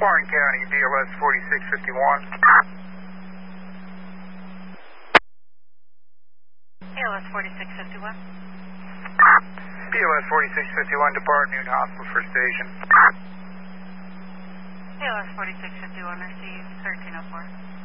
Warren County, BLS 4651. BLS 4651. BLS 4651, depart Newton Hospital for station. BLS 4651, receive 1304.